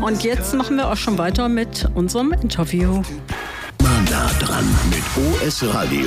Und jetzt machen wir auch schon weiter mit unserem Interview. Mal nah dran mit OS Radio.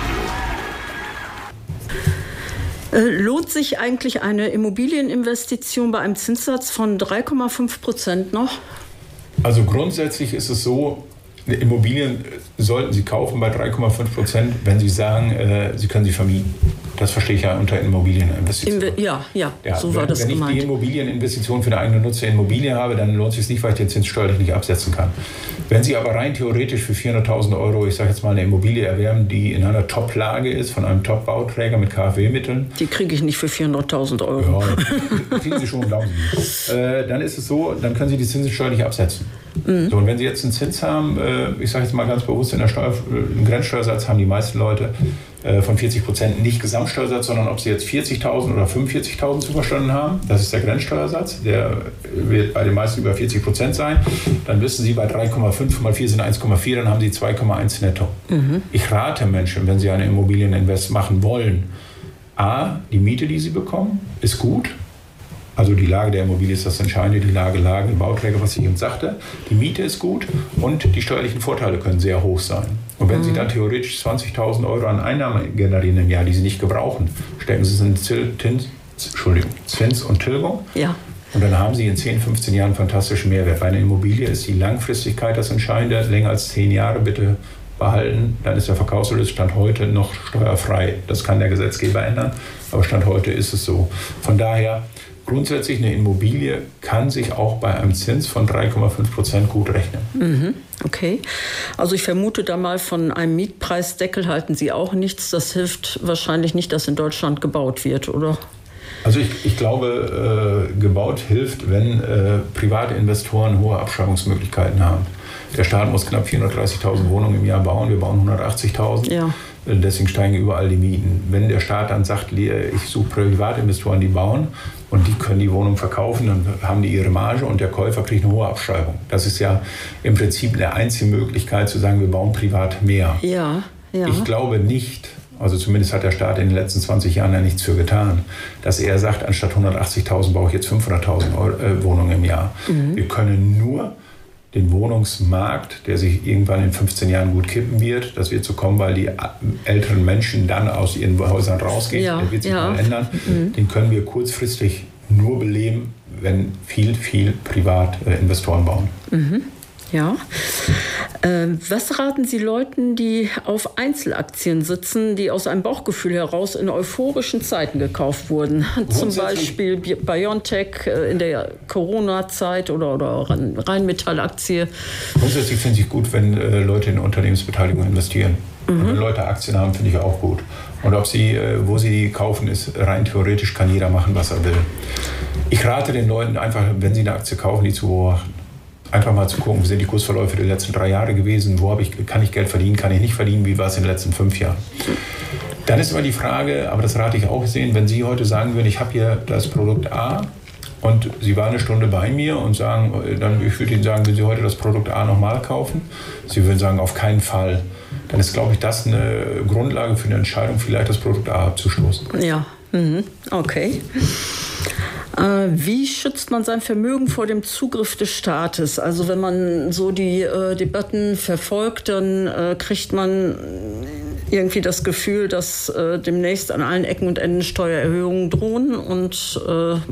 Lohnt sich eigentlich eine Immobilieninvestition bei einem Zinssatz von 3,5% noch? Also grundsätzlich ist es so, Immobilien sollten Sie kaufen bei 3,5%, wenn Sie sagen, Sie können sie vermieten. Das verstehe ich ja unter Immobilieninvestition. Ja, so war das gemeint. Wenn ich die Immobilieninvestition für eine eigene Nutzer Immobilie habe, dann lohnt es sich nicht, weil ich den Zins steuerlich nicht absetzen kann. Wenn Sie aber rein theoretisch für 400.000 Euro, ich sage jetzt mal, eine Immobilie erwerben, die in einer Top-Lage ist, von einem Top-Bauträger mit KfW-Mitteln. Die kriege ich nicht für 400.000 Euro. Ja, kriegen Sie schon, glauben Sie mir. Dann ist es so, dann können Sie die Zinsen steuerlich absetzen. So, und wenn Sie jetzt einen Zins haben, ich sage jetzt mal ganz bewusst, einen Grenzsteuersatz haben die meisten Leute von 40%, nicht Gesamtsteuersatz, sondern ob Sie jetzt 40.000 oder 45.000 zuverstanden haben, das ist der Grenzsteuersatz, der wird bei den meisten über 40% sein, dann wissen Sie bei 3,5 mal 4 sind 1,4, dann haben Sie 2,1 netto. Ich rate Menschen, wenn sie eine Immobilieninvest machen wollen, A, die Miete, die sie bekommen, ist gut. Also die Lage der Immobilie ist das Entscheidende, die Lage, Bauträger, was ich eben sagte. Die Miete ist gut und die steuerlichen Vorteile können sehr hoch sein. Und wenn Sie dann theoretisch 20.000 Euro an Einnahmen generieren im Jahr, die Sie nicht gebrauchen, stecken Sie es in Zins und Tilgung. Ja. Und dann haben Sie in 10, 15 Jahren einen fantastischen Mehrwert. Bei einer Immobilie ist die Langfristigkeit das Entscheidende. Länger als 10 Jahre bitte behalten, dann ist der Verkaufserlös Stand heute noch steuerfrei. Das kann der Gesetzgeber ändern, aber Stand heute ist es so. Von daher, grundsätzlich eine Immobilie kann sich auch bei einem Zins von 3,5% gut rechnen. Okay, also ich vermute da mal, von einem Mietpreisdeckel halten Sie auch nichts. Das hilft wahrscheinlich nicht, dass in Deutschland gebaut wird, oder? Also ich glaube, gebaut hilft, wenn private Investoren hohe Abschreibungsmöglichkeiten haben. Der Staat muss knapp 430.000 Wohnungen im Jahr bauen, wir bauen 180.000. Ja. Deswegen steigen überall die Mieten. Wenn der Staat dann sagt, ich suche Privatinvestoren, die bauen und die können die Wohnung verkaufen, dann haben die ihre Marge und der Käufer kriegt eine hohe Abschreibung. Das ist ja im Prinzip eine einzige Möglichkeit zu sagen, wir bauen privat mehr. Ja. Ich glaube nicht, also zumindest hat der Staat in den letzten 20 Jahren ja nichts für getan, dass er sagt, anstatt 180.000 baue ich jetzt 500.000 Wohnungen im Jahr. Wir können nur den Wohnungsmarkt, der sich irgendwann in 15 Jahren gut kippen wird, das wird so kommen, weil die älteren Menschen dann aus ihren Häusern rausgehen, der wird sich mal ändern, den können wir kurzfristig nur beleben, wenn viel Privatinvestoren bauen. Ja. Was raten Sie Leuten, die auf Einzelaktien sitzen, die aus einem Bauchgefühl heraus in euphorischen Zeiten gekauft wurden? Zum Beispiel BioNTech in der Corona-Zeit oder Rheinmetall-Aktie. Grundsätzlich finde ich gut, wenn Leute in Unternehmensbeteiligung investieren. Und wenn Leute Aktien haben, finde ich auch gut. Und wo sie die kaufen, ist rein theoretisch, kann jeder machen, was er will. Ich rate den Leuten einfach, wenn sie eine Aktie kaufen, die zu beobachten. Einfach mal zu gucken, wie sind die Kursverläufe der letzten 3 Jahre gewesen, kann ich Geld verdienen, kann ich nicht verdienen, wie war es in den letzten 5 Jahren. Dann ist immer die Frage, aber das rate ich auch sehen, wenn Sie heute sagen würden, ich habe hier das Produkt A und Sie waren eine Stunde bei mir und sagen, ich würde Ihnen sagen, wenn Sie heute das Produkt A nochmal kaufen, Sie würden sagen, auf keinen Fall. Dann ist, glaube ich, das eine Grundlage für eine Entscheidung, vielleicht das Produkt A abzustoßen. Ja, okay. Wie schützt man sein Vermögen vor dem Zugriff des Staates? Also wenn man so die Debatten verfolgt, dann kriegt man irgendwie das Gefühl, dass demnächst an allen Ecken und Enden Steuererhöhungen drohen und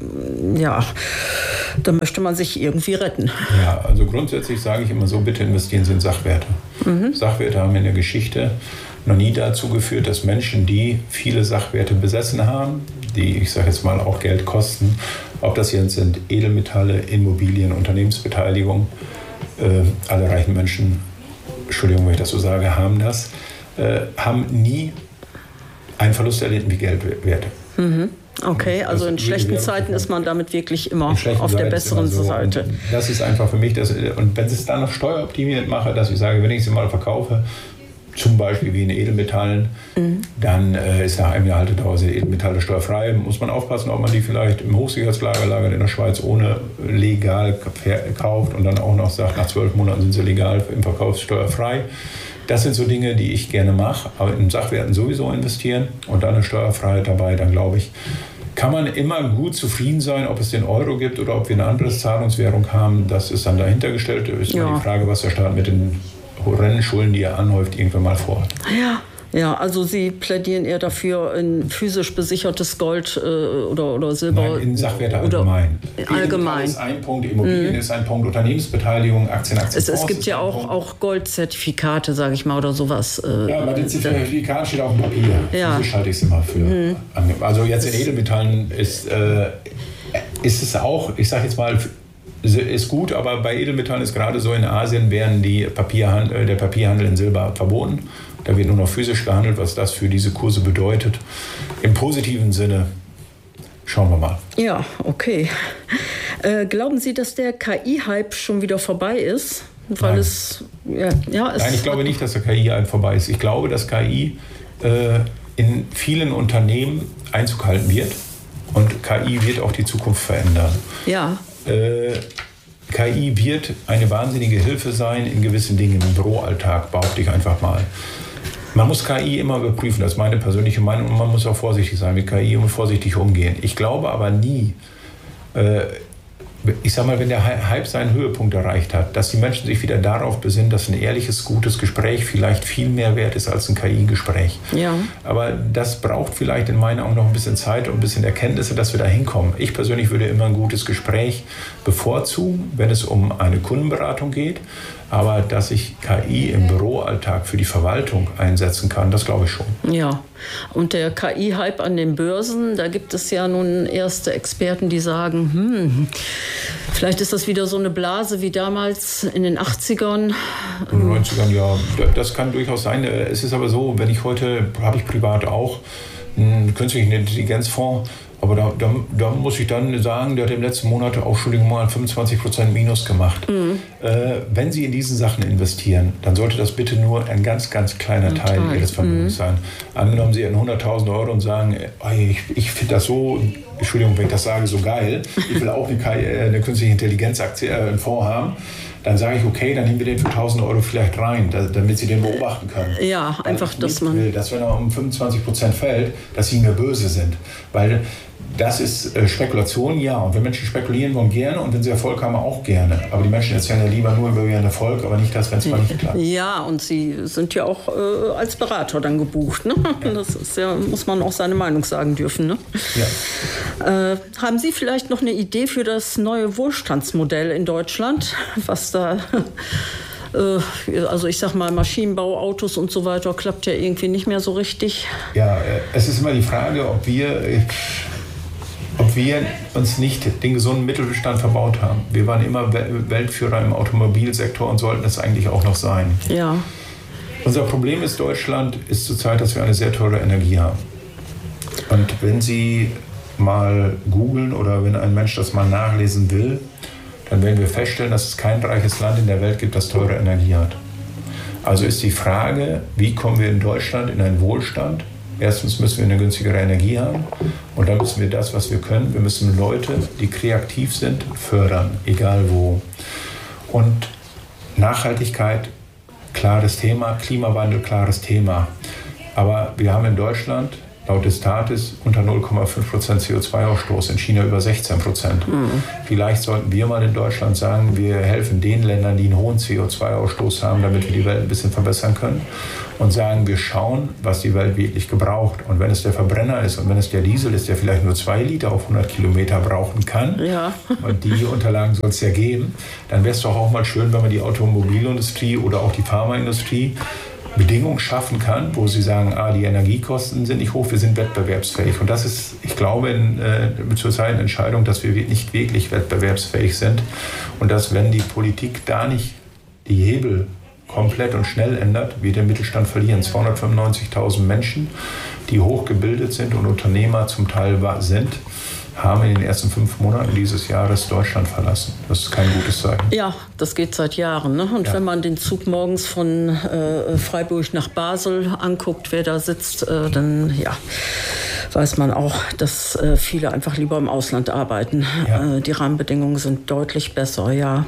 da möchte man sich irgendwie retten. Ja, also grundsätzlich sage ich immer so, bitte investieren Sie in Sachwerte. Sachwerte haben in der Geschichte noch nie dazu geführt, dass Menschen, die viele Sachwerte besessen haben, die, ich sage jetzt mal, auch Geld kosten, ob das jetzt sind Edelmetalle, Immobilien, Unternehmensbeteiligung, alle reichen Menschen, Entschuldigung, wenn ich das so sage, haben das, haben nie einen Verlust erlitten wie Geldwerte. Okay, also in schlechten Zeiten ist man damit wirklich immer auf der besseren Seite. Und das ist einfach für mich, und wenn ich es dann noch steueroptimiert mache, dass ich sage, wenn ich sie mal verkaufe, zum Beispiel wie in Edelmetallen, dann ist nach einem Jahr Haltedauer sind Edelmetalle steuerfrei. Muss man aufpassen, ob man die vielleicht im Hochsicherheitslager lagert in der Schweiz ohne legal kauft und dann auch noch sagt, nach 12 Monaten sind sie legal im Verkauf steuerfrei. Das sind so Dinge, die ich gerne mache, aber in Sachwerten sowieso investieren und dann eine Steuerfreiheit dabei, dann glaube ich, kann man immer gut zufrieden sein, ob es den Euro gibt oder ob wir eine andere Zahlungswährung haben. Das ist dann dahinter gestellt. Ist immer die Frage, was der Staat mit den horrenden Schulden, die er anhäuft, irgendwann mal vorhat. Ja, also Sie plädieren eher dafür, in physisch besichertes Gold oder Silber? Nein, in Sachwerte allgemein. Allgemein. ist ein Punkt, Immobilien ist ein Punkt, Unternehmensbeteiligung, Aktien. Es gibt ja auch Goldzertifikate, sage ich mal, oder sowas. Ja, bei den Zertifikaten steht auf dem Papier. Ja. Physisch halte ich es immer für. Also jetzt in Edelmetallen ist es auch, ich sage jetzt mal, ist gut, aber bei Edelmetallen ist gerade so, in Asien werden der Papierhandel in Silber verboten. Da wird nur noch physisch gehandelt, was das für diese Kurse bedeutet. Im positiven Sinne schauen wir mal. Ja, okay. Glauben Sie, dass der KI-Hype schon wieder vorbei ist? Nein. Nein, ich glaube nicht, dass der KI-Hype vorbei ist. Ich glaube, dass KI in vielen Unternehmen Einzug halten wird. Und KI wird auch die Zukunft verändern. Ja. KI wird eine wahnsinnige Hilfe sein in gewissen Dingen im Büroalltag, behaupte ich einfach mal. Man muss KI immer überprüfen, das ist meine persönliche Meinung, und man muss auch vorsichtig sein mit KI und vorsichtig umgehen. Ich glaube aber nie, ich sag mal, wenn der Hype seinen Höhepunkt erreicht hat, dass die Menschen sich wieder darauf besinnen, dass ein ehrliches, gutes Gespräch vielleicht viel mehr wert ist als ein KI-Gespräch. Ja. Aber das braucht vielleicht in meinen Augen noch ein bisschen Zeit und ein bisschen Erkenntnisse, dass wir da hinkommen. Ich persönlich würde immer ein gutes Gespräch bevorzugen, wenn es um eine Kundenberatung geht. Aber dass ich KI im Büroalltag für die Verwaltung einsetzen kann, das glaube ich schon. Ja, und der KI-Hype an den Börsen, da gibt es ja nun erste Experten, die sagen, vielleicht ist das wieder so eine Blase wie damals in den 80ern. In den 90ern, ja, das kann durchaus sein. Es ist aber so, wenn ich heute, habe ich privat auch einen künstlichen Intelligenzfonds, aber da muss ich dann sagen, der hat im letzten Monat auch schon mal 25% Minus gemacht. Wenn Sie in diesen Sachen investieren, dann sollte das bitte nur ein ganz, ganz kleiner Teil Ihres Vermögens sein. Angenommen, Sie hätten 100.000 € und sagen, ich finde das so, Entschuldigung, wenn ich das sage, so geil, ich will auch eine künstliche Intelligenzaktie, einen Fonds haben. Dann sage ich, okay, dann nehmen wir den für 1.000 € vielleicht rein, damit Sie den beobachten können. Ja, weil einfach, dass man will, dass wenn er um 25% fällt, dass Sie mir böse sind. Weil das ist Spekulation, ja. Und wenn Menschen spekulieren wollen, gerne. Und wenn sie Erfolg haben, auch gerne. Aber die Menschen erzählen ja lieber nur über ihren Erfolg, aber nicht das, wenn es mal nicht klappt. Ja, und Sie sind ja auch als Berater dann gebucht. Ne? Ja. Das ist ja, muss man auch seine Meinung sagen dürfen. Ne? Ja. Haben Sie vielleicht noch eine Idee für das neue Wohlstandsmodell in Deutschland? Was da... Also ich sag mal, Maschinenbau, Autos und so weiter klappt ja irgendwie nicht mehr so richtig. Ja, es ist immer die Frage, ob wir uns nicht den gesunden Mittelstand verbaut haben. Wir waren immer Weltführer im Automobilsektor und sollten es eigentlich auch noch sein. Ja. Unser Problem ist, Deutschland ist zurzeit, dass wir eine sehr teure Energie haben. Und wenn Sie mal googeln oder wenn ein Mensch das mal nachlesen will, dann werden wir feststellen, dass es kein reiches Land in der Welt gibt, das teure Energie hat. Also ist die Frage, wie kommen wir in Deutschland in einen Wohlstand? Erstens müssen wir eine günstigere Energie haben und dann müssen wir das, was wir können, wir müssen Leute, die kreativ sind, fördern, egal wo. Und Nachhaltigkeit, klares Thema, Klimawandel, klares Thema. Aber wir haben in Deutschland laut des Staates unter 0,5% CO2-Ausstoß, in China über 16%. Vielleicht sollten wir mal in Deutschland sagen, wir helfen den Ländern, die einen hohen CO2-Ausstoß haben, damit wir die Welt ein bisschen verbessern können. Und sagen, wir schauen, was die Welt wirklich gebraucht. Und wenn es der Verbrenner ist und wenn es der Diesel ist, der vielleicht nur 2 Liter auf 100 Kilometer brauchen kann, und die Unterlagen soll es ja geben, dann wäre es doch auch mal schön, wenn man die Automobilindustrie oder auch die Pharmaindustrie Bedingungen schaffen kann, wo sie sagen, die Energiekosten sind nicht hoch, wir sind wettbewerbsfähig. Und das ist, ich glaube, zurzeit eine Entscheidung, dass wir nicht wirklich wettbewerbsfähig sind und dass, wenn die Politik da nicht die Hebel komplett und schnell ändert, wir den Mittelstand verlieren. 295.000 Menschen, die hochgebildet sind und Unternehmer zum Teil sind, haben in den ersten 5 Monaten dieses Jahres Deutschland verlassen. Das ist kein gutes Zeichen. Ja, das geht seit Jahren. Ne? Und wenn man den Zug morgens von Freiburg nach Basel anguckt, wer da sitzt, dann weiß man auch, dass viele einfach lieber im Ausland arbeiten. Ja. Die Rahmenbedingungen sind deutlich besser, ja.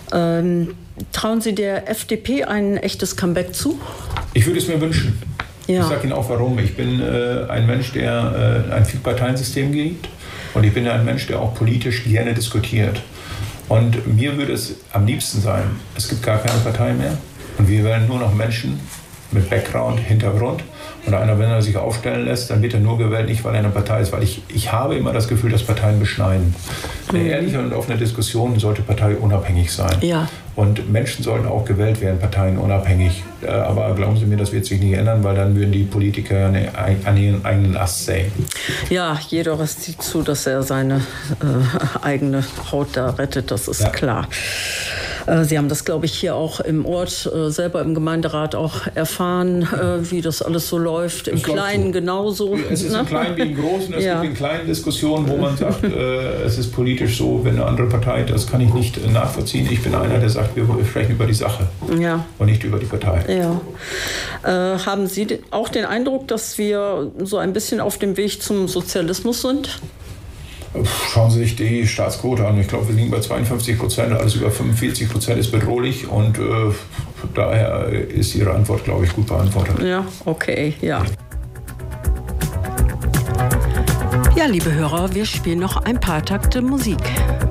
Trauen Sie der FDP ein echtes Comeback zu? Ich würde es mir wünschen. Ja. Ich sage Ihnen auch warum. Ich bin ein Mensch, der ein Vielparteiensystem gibt. Und ich bin ein Mensch, der auch politisch gerne diskutiert. Und mir würde es am liebsten sein, es gibt gar keine Partei mehr. Und wir wählen nur noch Menschen mit Background, Hintergrund. Und einer, wenn er sich aufstellen lässt, dann wird er nur gewählt, nicht weil er eine Partei ist. Weil ich habe immer das Gefühl, dass Parteien beschneiden. Eine ehrliche und offene Diskussion sollte parteiunabhängig sein. Ja. Und Menschen sollten auch gewählt werden, parteienunabhängig. Aber glauben Sie mir, das wird sich nicht ändern, weil dann würden die Politiker an ihren eigenen Ast sägen. Ja, jeder sieht zu, dass er seine eigene Haut da rettet, das ist klar. Sie haben das, glaube ich, hier auch im Ort selber im Gemeinderat auch erfahren, wie das alles so läuft. Im Kleinen genauso. Es ist im Kleinen wie im Großen. Es gibt in kleinen Diskussionen, wo man sagt, es ist politisch so, wenn eine andere Partei, das kann ich nicht nachvollziehen. Ich bin einer, der sagt, wir sprechen über die Sache und nicht über die Partei. Ja. Haben Sie auch den Eindruck, dass wir so ein bisschen auf dem Weg zum Sozialismus sind? Schauen Sie sich die Staatsquote an. Ich glaube, wir liegen bei 52%. Alles über 45% ist bedrohlich. Und daher ist Ihre Antwort, glaube ich, gut beantwortet. Ja, okay, ja. Ja, liebe Hörer, wir spielen noch ein paar Takte Musik.